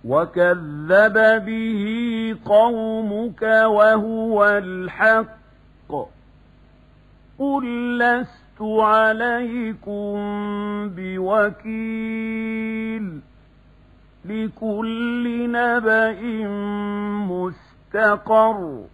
وكذب به قومك وهو الحق قل لست عليكم بوكيل لكل نبأ مستقر